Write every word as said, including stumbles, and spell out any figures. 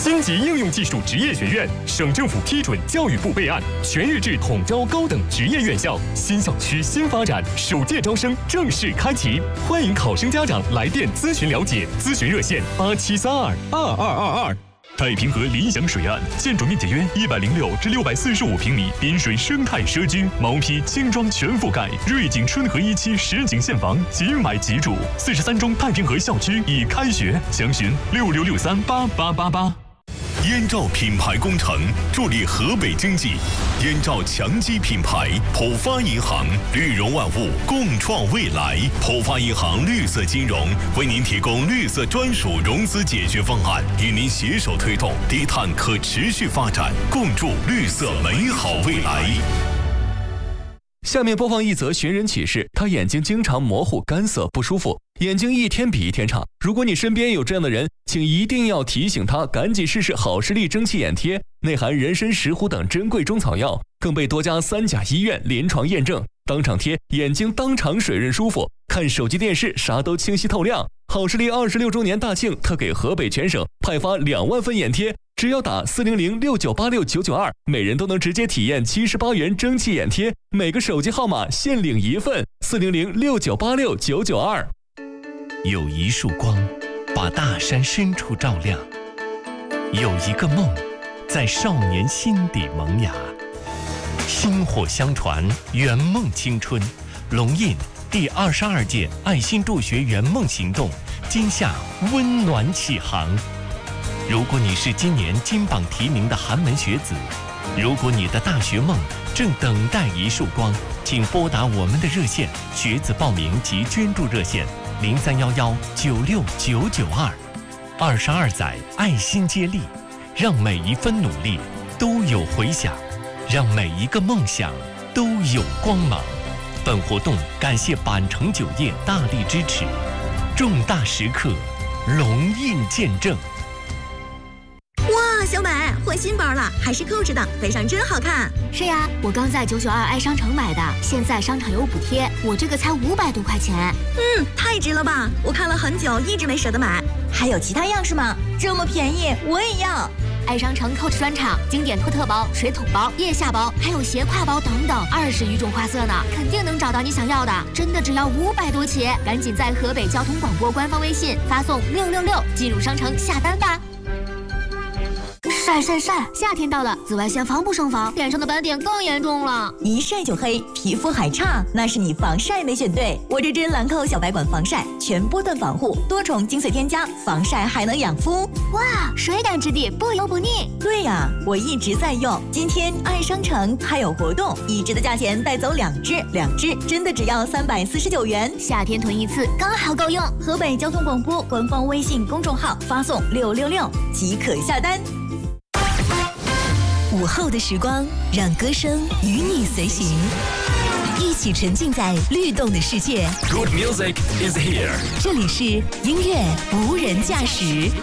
星级应用技术职业学院，省政府批准，教育部备案，全日制统招高等职业院校，新校区新发展，首届招生正式开启，欢迎考生家长来电咨询了解，咨询热线八七三二二二二二。太平河理想水岸，建筑面积约一百零六至六百四十五平米，滨水生态社区，毛坯轻装全覆盖，瑞景春和一期实景现房，即买即住。四十三中太平河校区已开学，详询六六六三八八八八。 燕赵品牌工程助力河北经济，燕赵强基品牌，浦发银行，绿融万物，共创未来。浦发银行绿色金融为您提供绿色专属融资解决方案，与您携手推动低碳可持续发展，共筑绿色美好未来。 下面播放一则寻人启事，他眼睛经常模糊、干涩、不舒服，眼睛一天比一天差。如果你身边有这样的人，请一定要提醒他赶紧试试好视力蒸汽眼贴，内含人参、石斛等珍贵中草药，更被多家三甲医院临床验证，当场贴，眼睛当场水润舒服，看手机电视啥都清晰透亮。好视力二十六周年大庆特给河北全省派发两万份眼贴，只要打四零零六九八六九九二，每人都能直接体验七十八元蒸汽眼贴，每个手机号码限领一份，四零零六九八六九九二。 有一束光，把大山深处照亮；有一个梦，在少年心底萌芽。薪火相传，圆梦青春。龙印第二十二届爱心助学圆梦行动今夏温暖启航。如果你是今年金榜题名的寒门学子，如果你的大学梦正等待一束光，请拨打我们的热线学子报名及捐助热线零三幺幺九六九九二。二十二载爱心接力，让每一分努力都有回响，让每一个梦想都有光芒。本活动感谢板城酒业大力支持，重大时刻龙印见证。 哇，小美换新包了，还是Coach的，背上真好看。 是呀，我刚在九九二爱商城买的，现在商场有补贴，我这个才五百多块钱。 嗯，太值了吧！我看了很久，一直没舍得买。还有其他样式吗？这么便宜，我也要。 爱商城 Coach 专场，经典托特包、水桶包、腋下包，还有斜挎包等等，二十余种花色呢，肯定能找到你想要的。真的只要五百多起，赶紧在河北交通广播官方微信发送六六六进入商城下单吧。晒晒晒！夏天到了，紫外线防不胜防，脸上的斑点更严重了。 一晒就黑，皮肤还差，那是你防晒没选对。我这支兰蔻小白管防晒，全波段防护，多重精粹添加，防晒还能养肤。 哇，水感质地，不油不腻。 对呀、啊，我一直在用。今天爱商城还有活动，一支的价钱带走两支，两支真的只要三百四十九元。 夏天囤一次刚好够用。 河北交通广播官方微信公众号发送六六六即可下单。午后的时光，让歌声与你随行，一起沉浸在律动的世界。 Good music is here。 这里是音乐无人驾驶。